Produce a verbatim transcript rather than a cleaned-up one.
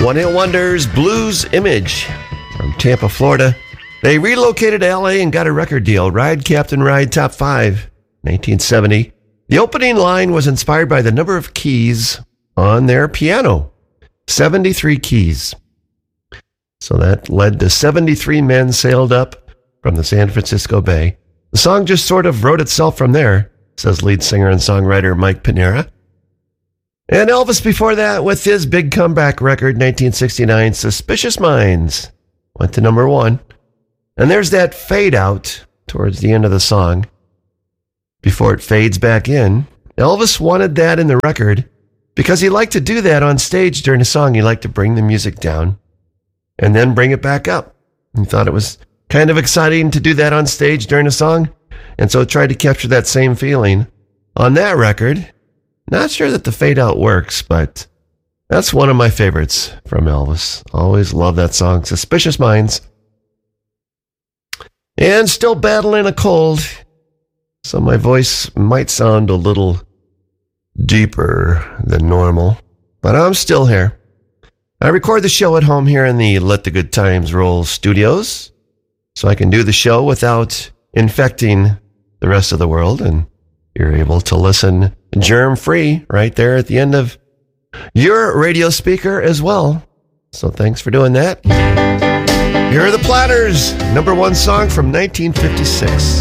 one-hit wonders Blues Image from Tampa, Florida. They relocated to L A and got a record deal. Ride, Captain Ride, Top five, nineteen seventy. The opening line was inspired by the number of keys on their piano. seventy-three keys. So that led to seventy-three men sailed up from the San Francisco Bay. The song just sort of wrote itself from there, says lead singer and songwriter Mike Pinera. And Elvis before that with his big comeback record, nineteen sixty-nine, Suspicious Minds, went to number one. And there's that fade out towards the end of the song before it fades back in. Elvis wanted that in the record because he liked to do that on stage during a song. He liked to bring the music down and then bring it back up. He thought it was kind of exciting to do that on stage during a song, and so tried to capture that same feeling on that record. Not sure that the fade out works, but that's one of my favorites from Elvis. Always love that song, Suspicious Minds. And still battling a cold, so my voice might sound a little deeper than normal, but I'm still here. I record the show at home here in the Let the Good Times Roll studios, so I can do the show without infecting the rest of the world, and you're able to listen germ-free right there at the end of your radio speaker as well. So thanks for doing that. Here are the Platters, number one song from nineteen fifty-six.